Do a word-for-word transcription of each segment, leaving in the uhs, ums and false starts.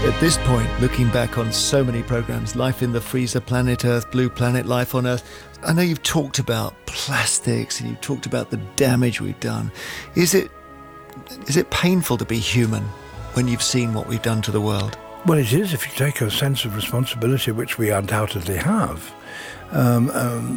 At this point, looking back on so many programs, Life in the Freezer, Planet Earth, Blue Planet, Life on Earth, I know you've talked about plastics and you've talked about the damage we've done. Is it is it painful to be human when you've seen what we've done to the world? Well, it is if you take a sense of responsibility, which we undoubtedly have. Um, um,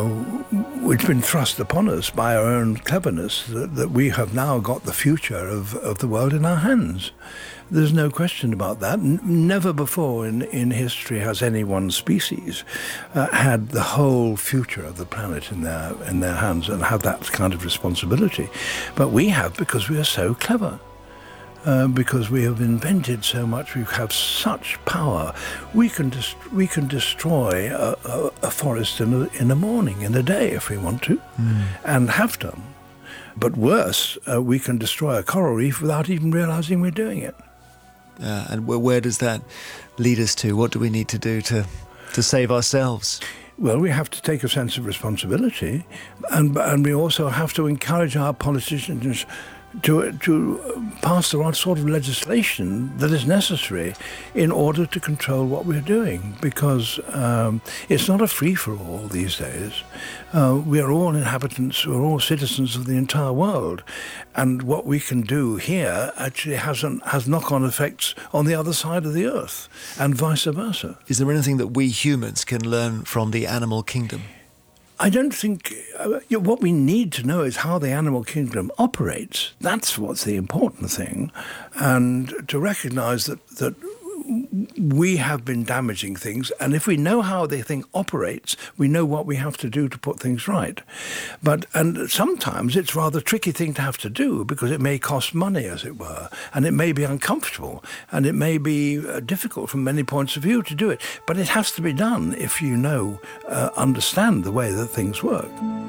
uh, it's been thrust upon us by our own cleverness that, that we have now got the future of, of the world in our hands. There's no question about that. N- never before in, in history has any one species uh, had the whole future of the planet in their, in their hands and have that kind of responsibility. But we have because we are so clever. Uh, because we have invented so much, we have such power. We can dest- we can destroy a, a, a forest in a, in a morning, in a day, if we want to, mm. and have done. But worse, uh, we can destroy a coral reef without even realizing we're doing it. Uh, and where, where does that lead us to? What do we need to do to, to save ourselves? Well, we have to take a sense of responsibility, and and we also have to encourage our politicians to to pass the right sort of legislation that is necessary in order to control what we're doing, because um, it's not a free-for-all these days. Uh, we are all inhabitants, we're all citizens of the entire world, and what we can do here actually has, an, has knock-on effects on the other side of the earth, and vice versa. Is there anything that we humans can learn from the animal kingdom? I don't think... Uh, you know, what we need to know is how the animal kingdom operates. That's what's the important thing. And to recognise that, that we have been damaging things, and if we know how the thing operates, we know what we have to do to put things right. But and sometimes it's a rather tricky thing to have to do, because it may cost money, as it were, and it may be uncomfortable, and it may be uh, difficult from many points of view to do it. But it has to be done if you know, uh, understand the way that things work.